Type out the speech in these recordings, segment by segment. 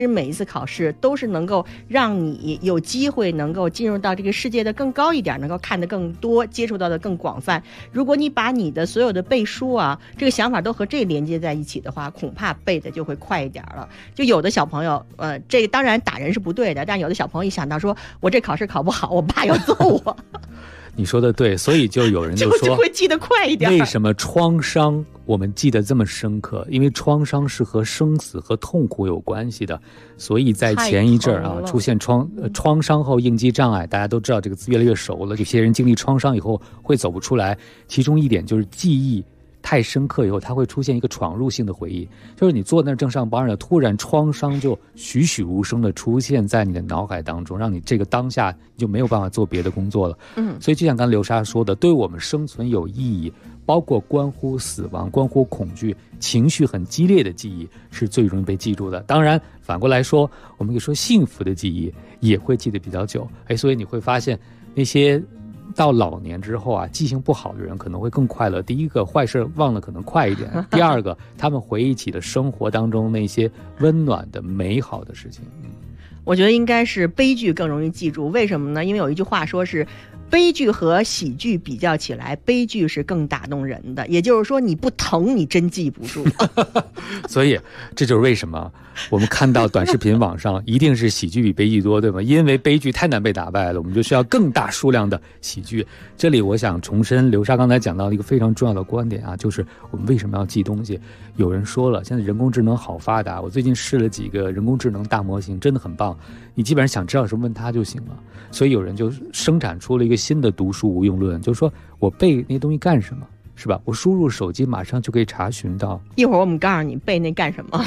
每一次考试都是能够让你有机会能够进入到这个世界的更高一点，能够看得更多，接触到的更广泛。如果你把你的所有的背书啊，这个想法都和这连接在一起的话，恐怕背的就会快一点了。就有的小朋友，这个当然打人是不对的，但有的小朋友一想到说我这考试考不好，我爸要揍我。 你说的对，所以就有人就说就会记得快一点。 为什么创伤我们记得这么深刻？因为创伤是和生死和痛苦有关系的，所以在前一阵啊出现创伤后应激障碍，大家都知道这个词越来越熟了。有些人经历创伤以后会走不出来，其中一点就是记忆太深刻以后，它会出现一个闯入性的回忆，就是你坐那儿正上班呢，突然创伤就栩栩如生的出现在你的脑海当中，让你这个当下你就没有办法做别的工作了。所以就像刚才刘莎说的，对我们生存有意义，包括关乎死亡、关乎恐惧、情绪很激烈的记忆是最容易被记住的。当然反过来说，我们可以说幸福的记忆也会记得比较久。所以你会发现那些到老年之后啊，记性不好的人可能会更快乐。第一个，坏事忘了可能快一点；第二个，他们回忆起了生活当中那些温暖的、美好的事情。 我觉得应该是悲剧更容易记住，为什么呢？因为有一句话说是悲剧和喜剧比较起来，悲剧是更打动人的，也就是说你不疼你真记不住。 所以这就是为什么我们看到短视频网上一定是喜剧比悲剧多，对吗？因为悲剧太难被打败了，我们就需要更大数量的喜剧。这里我想重申刘莎刚才讲到一个非常重要的观点啊，就是我们为什么要记东西。有人说了，现在人工智能好发达，我最近试了几个人工智能大模型，真的很棒，你基本上想知道什么问它就行了。所以有人就生产出了一个新的读书无用论，就是说我背那些东西干什么，是吧？我输入手机马上就可以查询到。 一会儿我们告诉你背那干什么。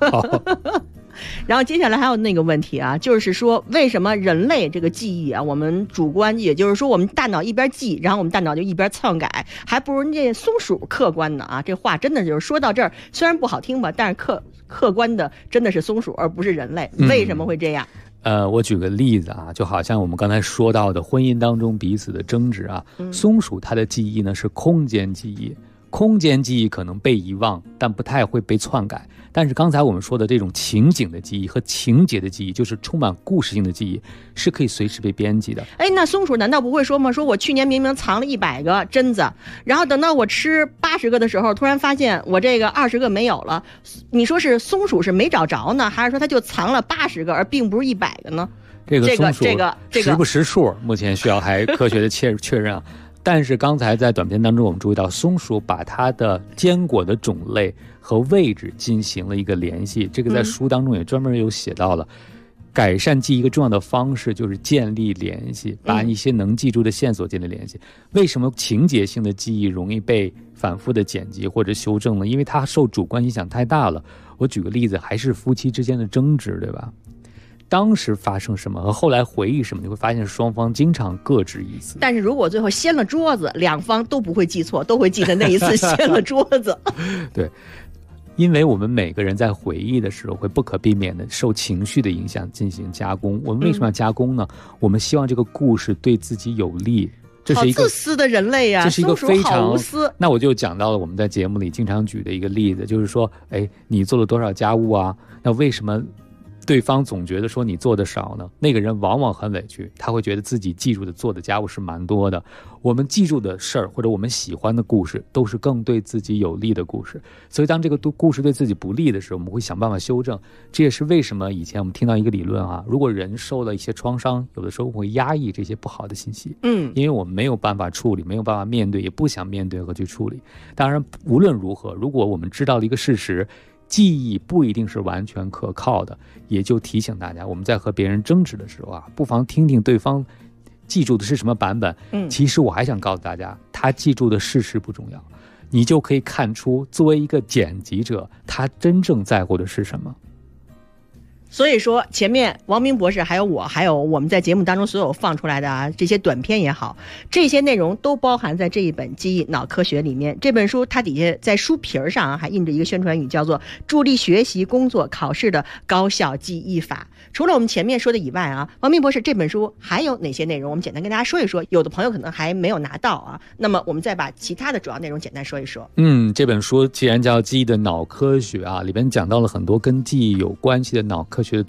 然后接下来还有那个问题啊，就是说为什么人类这个记忆啊，我们主观，也就是说我们大脑一边记，然后我们大脑就一边篡改，还不如人家松鼠客观的啊。这话真的就是说到这儿，虽然不好听吧，但是客观的真的是松鼠而不是人类。为什么会这样？ 我举个例子啊，就好像我们刚才说到的婚姻当中彼此的争执啊，松鼠它的记忆呢是空间记忆，空间记忆可能被遗忘，但不太会被篡改。但是刚才我们说的这种情景的记忆和情节的记忆，就是充满故事性的记忆，是可以随时被编辑的。 那松鼠难道不会说吗？说我去年明明藏了100个榛子，然后等到我吃80个的时候，突然发现我这个20个没有了。你说是松鼠是没找着呢，还是说它就藏了80个而并不是100个呢？ 这个松鼠识不识数，目前需要还科学的确认啊。但是刚才在短片当中我们注意到，松鼠把它的坚果的种类和位置进行了一个联系，这个在书当中也专门有写到了。改善记忆一个重要的方式就是建立联系，把一些能记住的线索建立联系。为什么情节性的记忆容易被反复的剪辑或者修正呢？因为它受主观影响太大了。我举个例子，还是夫妻之间的争执，对吧？当时发生什么和后来回忆什么，你会发现双方经常各执一词。 但是如果最后掀了桌子，两方都不会记错，都会记得那一次掀了桌子。 对，因为我们每个人在回忆的时候会不可避免的受情绪的影响进行加工。我们为什么要加工呢？我们希望这个故事对自己有利。这是一个好自私的人类啊， 这是一个非常无私。 那我就讲到了我们在节目里经常举的一个例子，就是说你做了多少家务啊？那为什么对方总觉得说你做的少呢？那个人往往很委屈，他会觉得自己记住的做的家务是蛮多的。我们记住的事儿或者我们喜欢的故事都是更对自己有利的故事，所以当这个故事对自己不利的时候，我们会想办法修正。这也是为什么以前我们听到一个理论啊，如果人受了一些创伤，有的时候会压抑这些不好的信息，因为我们没有办法处理，没有办法面对，也不想面对和去处理。当然无论如何，如果我们知道了一个事实，记忆不一定是完全可靠的，也就提醒大家，我们在和别人争执的时候啊，不妨听听对方记住的是什么版本。其实我还想告诉大家，他记住的事实不重要，你就可以看出作为一个剪辑者，他真正在乎的是什么。 所以说前面王明博士还有我们在节目当中所有放出来的啊，这些短片也好，这些内容都包含在这一本记忆脑科学里面。这本书它底下在书皮上还印着一个宣传语，叫做助力学习工作考试的高效记忆法。除了我们前面说的以外啊，王明博士这本书还有哪些内容我们简单跟大家说一说，有的朋友可能还没有拿到啊，那么我们再把其他的主要内容简单说一说。 这本书既然叫记忆的脑科学啊，里边讲到了很多跟记忆有关系的脑科学